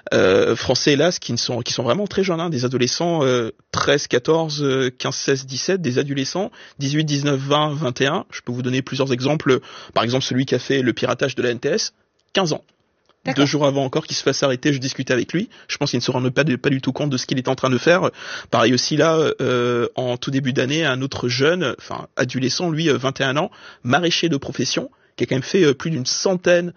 français hélas qui sont vraiment très jeunes, hein, des adolescents 13, 14, 15, 16, 17, des adolescents 18, 19, 20, 21. Je peux vous donner plusieurs exemples. Par exemple, celui qui a fait le piratage de la NTS, 15 ans. D'accord. 2 jours avant encore qu'il se fasse arrêter, je discutais avec lui. Je pense qu'il ne se rend pas du tout compte de ce qu'il est en train de faire. Pareil aussi là, en tout début d'année, un autre jeune, enfin adolescent, lui, 21 ans, maraîcher de profession, qui a quand même fait plus d'une centaine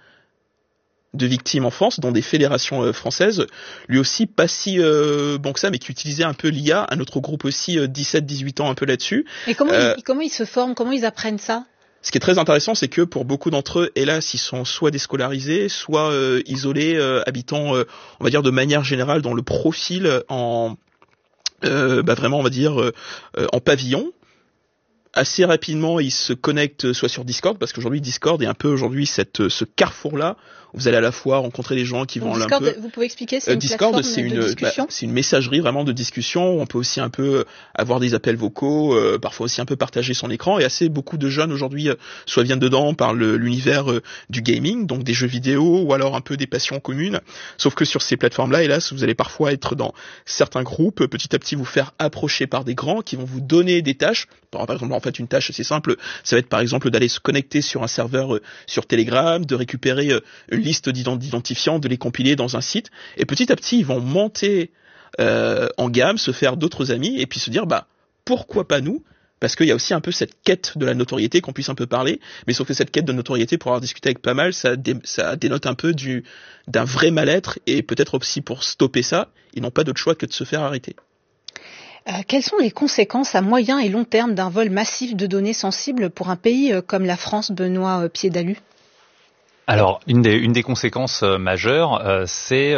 de victimes en France, dans des fédérations françaises, lui aussi pas si bon que ça, mais qui utilisait un peu l'IA, un autre groupe aussi 17-18 ans un peu là-dessus. Et comment ils se forment, comment ils apprennent ça? Ce qui est très intéressant, c'est que pour beaucoup d'entre eux, hélas, ils sont soit déscolarisés, soit isolés, habitant, on va dire de manière générale, dans le profil en vraiment, on va dire, en pavillon. Assez rapidement, ils se connectent soit sur Discord, parce qu'aujourd'hui Discord est un peu aujourd'hui ce carrefour-là où vous allez à la fois rencontrer des gens qui vont Discord, un peu. vous pouvez expliquer, c'est une Discord, plateforme de discussion. c'est une messagerie vraiment de discussion. Où on peut aussi un peu avoir des appels vocaux, parfois aussi un peu partager son écran. Et assez beaucoup de jeunes aujourd'hui soit viennent dedans par l'univers du gaming, donc des jeux vidéo, ou alors un peu des passions communes. Sauf que sur ces plateformes-là, hélas, vous allez parfois être dans certains groupes, petit à petit vous faire approcher par des grands qui vont vous donner des tâches. Par exemple, en fait, une tâche assez simple, ça va être par exemple d'aller se connecter sur un serveur sur Telegram, de récupérer une liste d'identifiants, de les compiler dans un site, et petit à petit, ils vont monter en gamme, se faire d'autres amis, et puis se dire, pourquoi pas nous? Parce qu'il y a aussi un peu cette quête de la notoriété, qu'on puisse un peu parler, mais sauf que cette quête de notoriété, pour avoir discuté avec pas mal, ça dénote un peu d'un vrai mal-être, et peut-être aussi pour stopper ça, ils n'ont pas d'autre choix que de se faire arrêter. Quelles sont les conséquences à moyen et long terme d'un vol massif de données sensibles pour un pays comme la France, Benoît Piédalu? Alors, une des conséquences majeures, c'est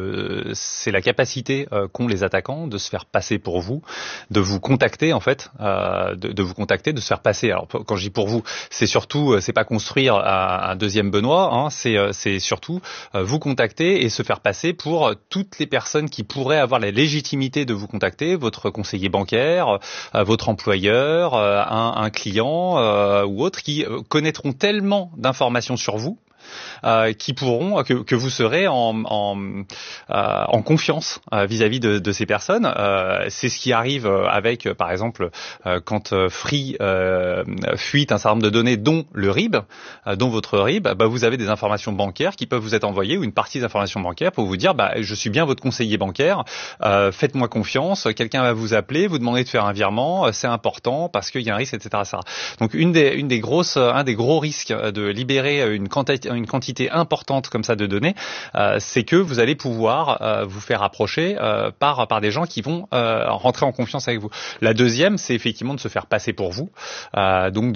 la capacité qu'ont les attaquants de se faire passer pour vous, de vous contacter en fait, de vous contacter, de se faire passer. Alors, quand je dis pour vous, c'est surtout, c'est pas construire un deuxième Benoît, hein, c'est surtout vous contacter et se faire passer pour toutes les personnes qui pourraient avoir la légitimité de vous contacter, votre conseiller bancaire, votre employeur, un client ou autre, qui connaîtront tellement d'informations sur vous. Qui pourront que vous serez en confiance vis-à-vis de ces personnes. C'est ce qui arrive avec, par exemple, quand Free fuite un certain nombre de données, dont le RIB, dont votre RIB. Vous avez des informations bancaires qui peuvent vous être envoyées, ou une partie des informations bancaires, pour vous dire je suis bien votre conseiller bancaire, faites-moi confiance, quelqu'un va vous appeler, vous demander de faire un virement, c'est important parce qu'il y a un risque, etc. Donc un des gros risques de libérer une quantité importante comme ça de données, c'est que vous allez pouvoir vous faire approcher par des gens qui vont rentrer en confiance avec vous. La deuxième, c'est effectivement de se faire passer pour vous, donc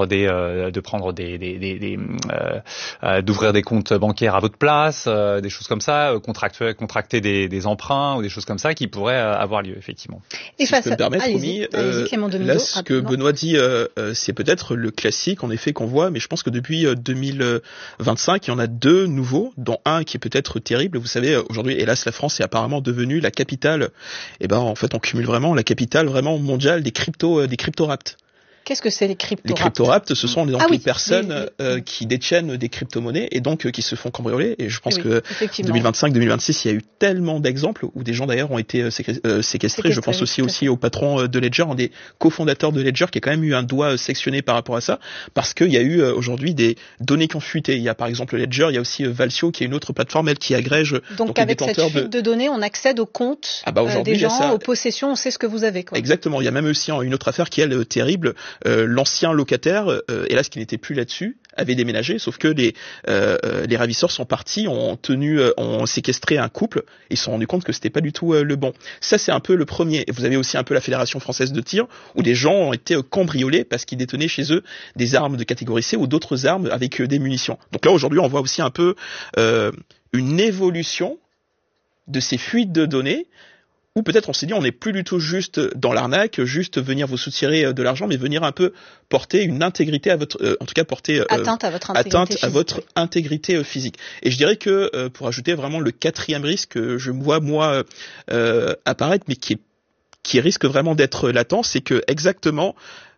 d'ouvrir des comptes bancaires à votre place, des choses comme ça, contracter des emprunts ou des choses comme ça qui pourraient avoir lieu effectivement. Et si je peux me permettre, Romy, là ce que Benoît dit, c'est peut-être le classique en effet qu'on voit, mais je pense que depuis 2025, il y en a 2 nouveaux, dont un qui est peut-être terrible. Vous savez, aujourd'hui, hélas, la France est apparemment devenue la capitale. En fait, on cumule vraiment la capitale vraiment mondiale des crypto-rapts. Qu'est-ce que c'est les crypto-rapts? Les crypto-rapts, ce sont les personnes qui détiennent des crypto-monnaies et donc qui se font cambrioler. Et je pense que 2025-2026, il y a eu tellement d'exemples où des gens d'ailleurs ont été séquestrés. Je pense aussi au patron de Ledger, un des cofondateurs de Ledger, qui a quand même eu un doigt sectionné par rapport à ça, parce qu'il y a eu aujourd'hui des données qui ont fuité. Il y a par exemple Ledger, il y a aussi Valsio, qui est une autre plateforme, elle, qui agrège. Donc avec cette fuite de données, on accède aux comptes des gens, aux possessions, on sait ce que vous avez, quoi. Exactement. Il y a même aussi une autre affaire qui est, elle, terrible. L'ancien locataire, hélas qui n'était plus là-dessus, avait déménagé, sauf que les ravisseurs sont partis, ont séquestré un couple, et ils se sont rendus compte que c'était pas du tout le bon. Ça, c'est un peu le premier. Et vous avez aussi un peu la Fédération française de tir, où des gens ont été cambriolés parce qu'ils détenaient chez eux des armes de catégorie C ou d'autres armes avec des munitions. Donc là, aujourd'hui, on voit aussi un peu une évolution de ces fuites de données, ou peut-être on s'est dit on n'est plus du tout juste dans l'arnaque, juste venir vous soutirer de l'argent, mais venir un peu porter une intégrité à votre, en tout cas porter atteinte à votre intégrité physique. Et je dirais que pour ajouter vraiment le 4e risque que je me vois moi apparaître, mais qui risque vraiment d'être latent, c'est que exactement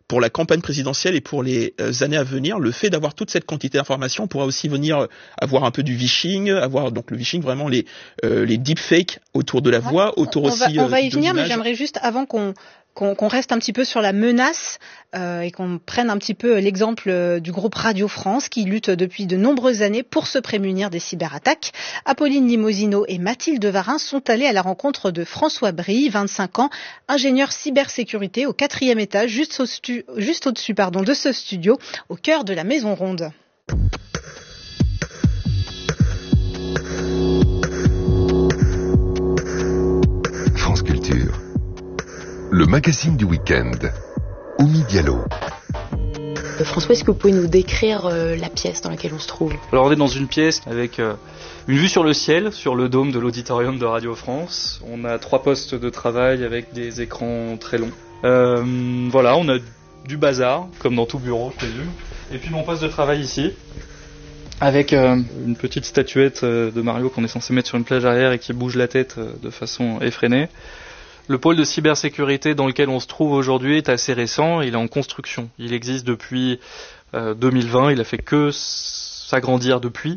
pour la campagne présidentielle et pour les années à venir, le fait d'avoir toute cette quantité d'informations pourra aussi venir avoir un peu du vishing, avoir donc le vishing vraiment les deepfakes autour de la voix, autour aussi on va y de venir, mais l'image. j'aimerais juste avant qu'on reste un petit peu sur la menace et qu'on prenne un petit peu l'exemple du groupe Radio France qui lutte depuis de nombreuses années pour se prémunir des cyberattaques. Apolline Limosino et Mathilde Varin sont allées à la rencontre de François Brie, 25 ans, ingénieur cybersécurité au 4e étage, juste au-dessus de ce studio, au cœur de la Maison Ronde. France Culture. Le magazine du week-end. Oumi Diallo. François, est-ce que vous pouvez nous décrire la pièce dans laquelle on se trouve ? Alors on est dans une pièce avec une vue sur le ciel, sur le dôme de l'auditorium de Radio France. On a 3 postes de travail avec des écrans très longs. Voilà, on a du bazar, comme dans tout bureau, je présume. Et puis mon poste de travail ici, avec une petite statuette de Mario qu'on est censé mettre sur une plage arrière et qui bouge la tête de façon effrénée. Le pôle de cybersécurité dans lequel on se trouve aujourd'hui est assez récent, il est en construction. Il existe depuis 2020, il a fait que s'agrandir depuis.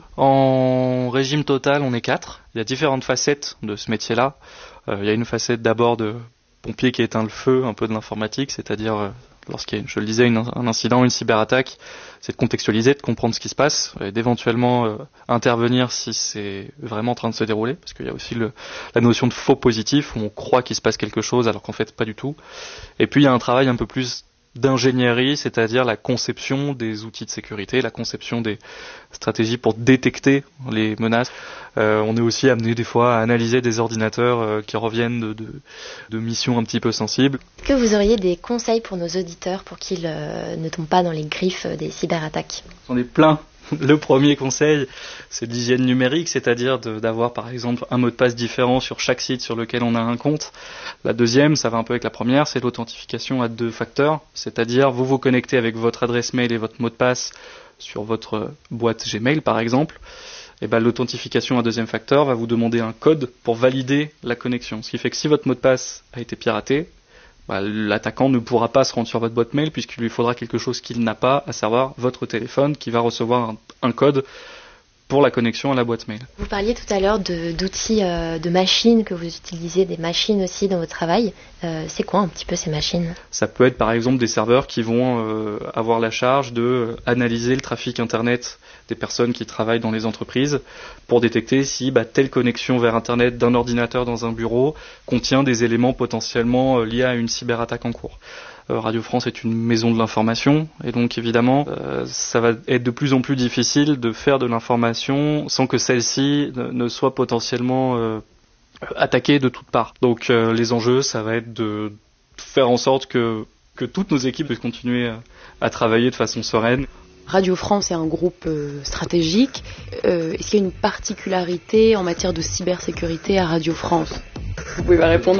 En régime total, on est 4. Il y a différentes facettes de ce métier-là. Il y a une facette d'abord de pompier qui éteint le feu, un peu de l'informatique, c'est-à-dire lorsqu'il y a, je le disais, un incident, une cyberattaque, c'est de contextualiser, de comprendre ce qui se passe, et d'éventuellement intervenir si c'est vraiment en train de se dérouler, parce qu'il y a aussi la notion de faux positif, où on croit qu'il se passe quelque chose alors qu'en fait pas du tout. Et puis il y a un travail un peu plus d'ingénierie, c'est-à-dire la conception des outils de sécurité, la conception des stratégies pour détecter les menaces. On est aussi amené des fois à analyser des ordinateurs qui reviennent de missions un petit peu sensibles. Est-ce que vous auriez des conseils pour nos auditeurs pour qu'ils ne tombent pas dans les griffes des cyberattaques ? J'en ai plein. Le premier conseil, c'est l'hygiène numérique, c'est-à-dire d'avoir par exemple un mot de passe différent sur chaque site sur lequel on a un compte. La deuxième, ça va un peu avec la première, c'est l'authentification à 2 facteurs, c'est-à-dire vous vous connectez avec votre adresse mail et votre mot de passe sur votre boîte Gmail par exemple. Et ben, l'authentification à 2e facteur va vous demander un code pour valider la connexion. Ce qui fait que si votre mot de passe a été piraté, l'attaquant ne pourra pas se rendre sur votre boîte mail puisqu'il lui faudra quelque chose qu'il n'a pas, à savoir votre téléphone qui va recevoir un code pour la connexion à la boîte mail. Vous parliez tout à l'heure d'outils, de machines que vous utilisez, des machines aussi dans votre travail. C'est quoi un petit peu ces machines ? Ça peut être par exemple des serveurs qui vont avoir la charge de analyser le trafic internet des personnes qui travaillent dans les entreprises pour détecter si telle connexion vers internet d'un ordinateur dans un bureau contient des éléments potentiellement liés à une cyberattaque en cours. Radio France est une maison de l'information et donc évidemment ça va être de plus en plus difficile de faire de l'information sans que celle-ci ne soit potentiellement attaquée de toutes parts. Donc les enjeux, ça va être de faire en sorte que toutes nos équipes puissent continuer à travailler de façon sereine. Radio France est un groupe stratégique. Est-ce qu'il y a une particularité en matière de cybersécurité à Radio France ? Vous pouvez pas répondre.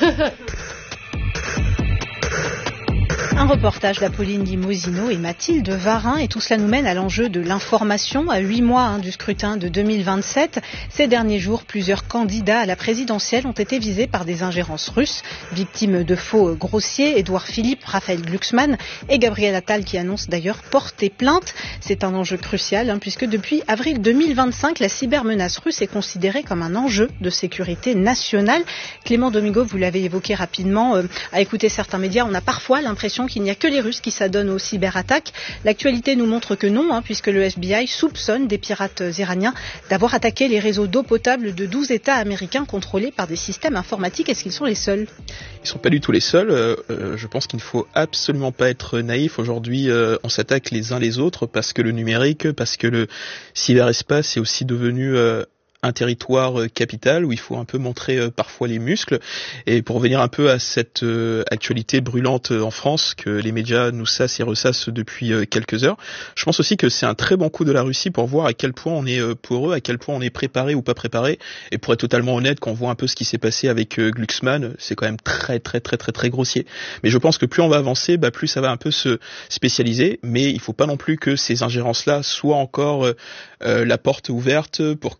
Un reportage d'Apolline Limosino et Mathilde Varin, et tout cela nous mène à l'enjeu de l'information. À 8 mois du scrutin de 2027, ces derniers jours, plusieurs candidats à la présidentielle ont été visés par des ingérences russes. Victimes de faux grossiers, Édouard Philippe, Raphaël Glucksmann et Gabriel Attal qui annoncent d'ailleurs porter plainte. C'est un enjeu crucial puisque depuis avril 2025, la cybermenace russe est considérée comme un enjeu de sécurité nationale. Clément Domingo, vous l'avez évoqué rapidement, à écouter certains médias, on a parfois l'impression qu'il n'y a que les Russes qui s'adonnent aux cyberattaques. L'actualité nous montre que non, puisque le FBI soupçonne des pirates iraniens d'avoir attaqué les réseaux d'eau potable de 12 États américains contrôlés par des systèmes informatiques. Est-ce qu'ils sont les seuls ? Ils sont pas du tout les seuls. Je pense qu'il ne faut absolument pas être naïf. Aujourd'hui, on s'attaque les uns les autres parce que le numérique, parce que le cyberespace est aussi devenu un territoire capital où il faut un peu montrer parfois les muscles. Et pour revenir un peu à cette actualité brûlante en France que les médias nous sassent et ressassent depuis quelques heures, je pense aussi que c'est un très bon coup de la Russie pour voir à quel point on est poreux, à quel point on est préparé ou pas préparé. Et pour être totalement honnête, quand on voit un peu ce qui s'est passé avec Glucksmann, c'est quand même très grossier. Mais je pense que plus on va avancer, plus ça va un peu se spécialiser. Mais il faut pas non plus que ces ingérences-là soient encore la porte ouverte pour que certains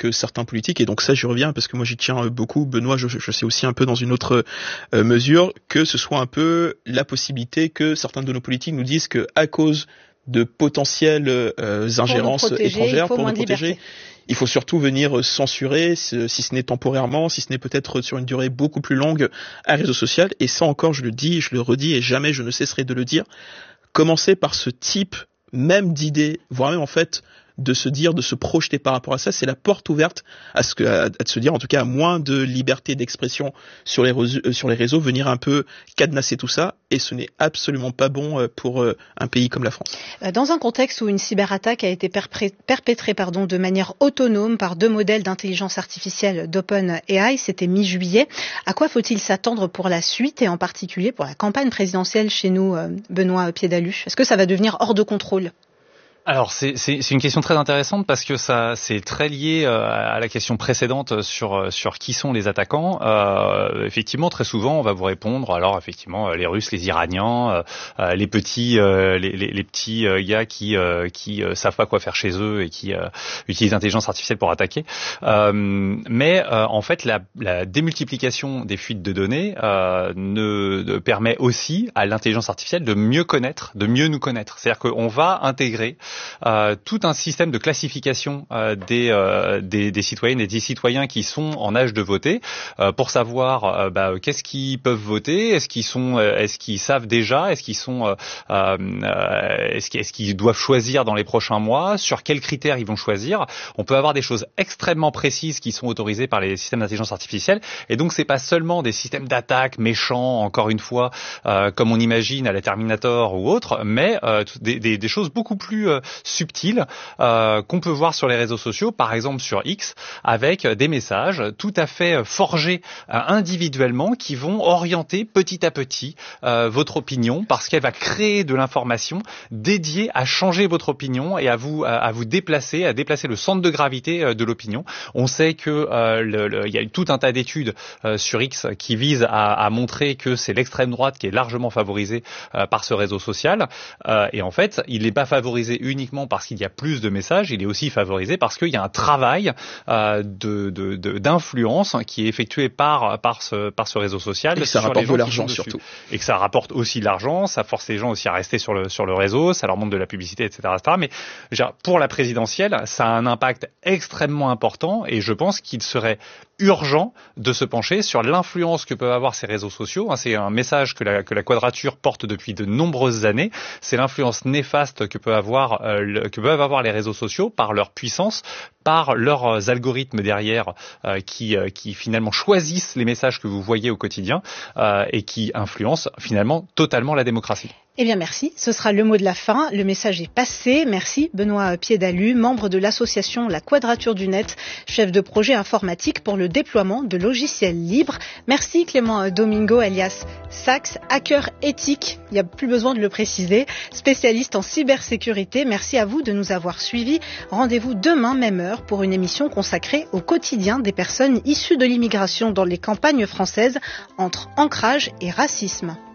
politiques, et donc ça j'y reviens parce que moi j'y tiens beaucoup, Benoît, je sais aussi un peu dans une autre mesure, que ce soit un peu la possibilité que certains de nos politiques nous disent que à cause de potentielles ingérences étrangères pour nous protéger, il faut surtout venir censurer, si ce n'est temporairement, si ce n'est peut-être sur une durée beaucoup plus longue, un réseau social. Et ça encore, je le dis, je le redis, et jamais je ne cesserai de le dire, commencer par ce type même d'idées, voire même en fait de se dire, de se projeter par rapport à ça, c'est la porte ouverte à se dire, en tout cas, à moins de liberté d'expression sur les réseaux, venir un peu cadenasser tout ça, et ce n'est absolument pas bon pour un pays comme la France. Dans un contexte où une cyberattaque a été perpétrée de manière autonome par 2 modèles d'intelligence artificielle d'OpenAI, c'était mi-juillet, à quoi faut-il s'attendre pour la suite, et en particulier pour la campagne présidentielle chez nous, Benoît Piédalu? Est-ce que ça va devenir hors de contrôle? Alors c'est une question très intéressante parce que ça c'est très lié à la question précédente sur qui sont les attaquants. Effectivement, très souvent on va vous répondre alors effectivement les Russes, les Iraniens, les petits gars qui savent pas quoi faire chez eux et qui utilisent l'intelligence artificielle pour attaquer. Mais en fait la démultiplication des fuites de données ne permet aussi à l'intelligence artificielle de mieux nous connaître. C'est-à-dire qu'on va intégrer tout un système de classification des citoyennes et des citoyens qui sont en âge de voter pour savoir qu'est-ce qu'ils peuvent voter, est-ce qu'ils savent déjà, est-ce qu'ils doivent choisir dans les prochains mois, sur quels critères ils vont choisir. On peut avoir des choses extrêmement précises qui sont autorisées par les systèmes d'intelligence artificielle, et donc c'est pas seulement des systèmes d'attaque méchants, encore une fois, comme on imagine à la Terminator ou autre, mais des choses beaucoup plus subtiles qu'on peut voir sur les réseaux sociaux, par exemple sur X, avec des messages tout à fait forgés individuellement qui vont orienter petit à petit votre opinion, parce qu'elle va créer de l'information dédiée à changer votre opinion et à vous déplacer, à déplacer le centre de gravité de l'opinion. On sait que il y a tout un tas d'études sur X qui visent à montrer que c'est l'extrême droite qui est largement favorisée par ce réseau social, et en fait il n'est pas favorisé uniquement parce qu'il y a plus de messages, il est aussi favorisé parce qu'il y a un travail d'influence qui est effectué par ce réseau social. Et que ça rapporte de l'argent surtout. Et que ça rapporte aussi de l'argent, ça force les gens aussi à rester sur le réseau, ça leur montre de la publicité, etc. Mais pour la présidentielle, ça a un impact extrêmement important, et je pense qu'il serait urgent de se pencher sur l'influence que peuvent avoir ces réseaux sociaux. C'est un message que la Quadrature porte depuis de nombreuses années. C'est l'influence néfaste que peuvent avoir les réseaux sociaux par leur puissance, par leurs algorithmes derrière qui finalement choisissent les messages que vous voyez au quotidien et qui influencent finalement totalement la démocratie. Eh bien merci, ce sera le mot de la fin, le message est passé. Merci Benoît Piédalu, membre de l'association La Quadrature du Net, chef de projet informatique pour le déploiement de logiciels libres. Merci Clément Domingo alias Sax, hacker éthique, il n'y a plus besoin de le préciser, spécialiste en cybersécurité. Merci à vous de nous avoir suivis. Rendez-vous demain, même heure, pour une émission consacrée au quotidien des personnes issues de l'immigration dans les campagnes françaises entre ancrage et racisme.